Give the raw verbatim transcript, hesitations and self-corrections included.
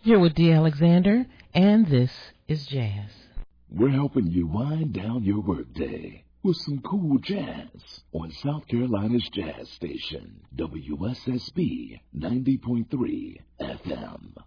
Here with Dee Alexander, and this is Jazz. We're helping you wind down your workday with some cool jazz on South Carolina's jazz station, W S S B ninety point three F M.